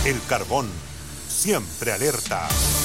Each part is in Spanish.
El Carbón, siempre alerta.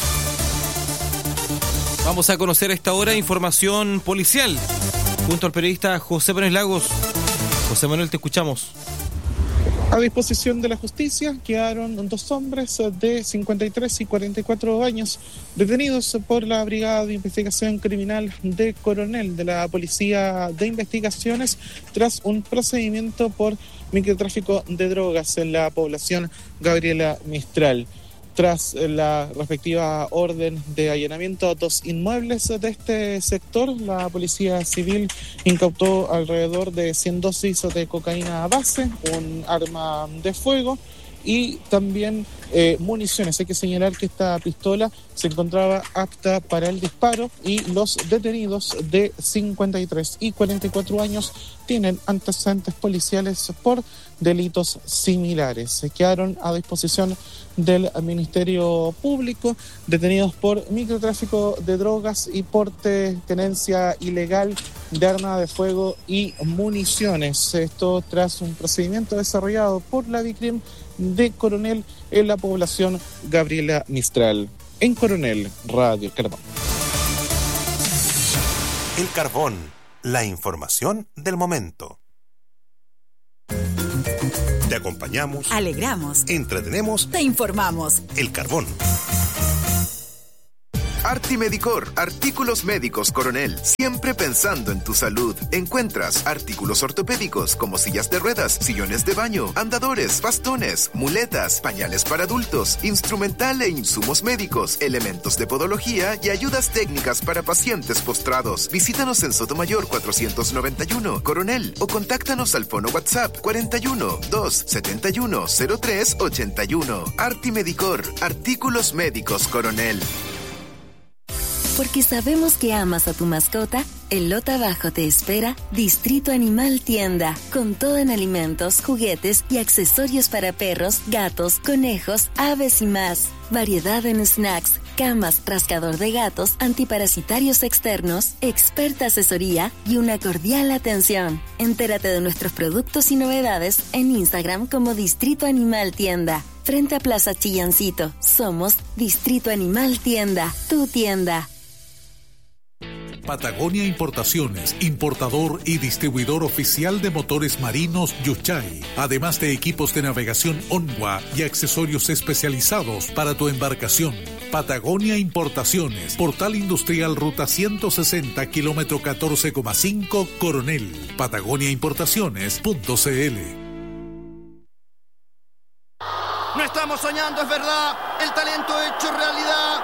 Vamos a conocer a esta hora información policial junto al periodista José Manuel Lagos. José Manuel, te escuchamos. A disposición de la justicia quedaron 2 hombres de 53 y 44 años detenidos por la Brigada de Investigación Criminal de Coronel de la Policía de Investigaciones tras un procedimiento por microtráfico de drogas en la población Gabriela Mistral. Tras la respectiva orden de allanamiento a 2 inmuebles de este sector, la Policía Civil incautó alrededor de 100 dosis de cocaína base, un arma de fuego y también municiones. Hay que señalar que esta pistola se encontraba apta para el disparo y los detenidos de 53 y 44 años tienen antecedentes policiales por delitos similares. Se quedaron a disposición del Ministerio Público, detenidos por microtráfico de drogas y porte, tenencia ilegal de arma de fuego y municiones. Esto tras un procedimiento desarrollado por la DICRIM de Coronel en la población Gabriela Mistral. En Coronel, Radio Carbón. El Carbón, la información del momento. Te acompañamos, alegramos, entretenemos, te informamos. El Carbón. Artimedicor, artículos médicos Coronel. Siempre pensando en tu salud. Encuentras artículos ortopédicos como sillas de ruedas, sillones de baño, andadores, bastones, muletas, pañales para adultos, instrumental e insumos médicos, elementos de podología y ayudas técnicas para pacientes postrados. Visítanos en Sotomayor 491, Coronel, o contáctanos al fono WhatsApp 41 271 03 81. Artimedicor, artículos médicos Coronel. Porque sabemos que amas a tu mascota, en Lota Abajo te espera Distrito Animal Tienda, con todo en alimentos, juguetes y accesorios para perros, gatos, conejos, aves y más. Variedad en snacks, camas, rascador de gatos, antiparasitarios externos, experta asesoría y una cordial atención. Entérate de nuestros productos y novedades en Instagram como Distrito Animal Tienda. Frente a Plaza Chillancito, somos Distrito Animal Tienda, tu tienda. Patagonia Importaciones, importador y distribuidor oficial de motores marinos Yuchay, además de equipos de navegación Onwa y accesorios especializados para tu embarcación. Patagonia Importaciones, Portal Industrial Ruta 160, kilómetro 14,5, Coronel. patagoniaimportaciones.cl. No estamos soñando, es verdad, el talento hecho realidad.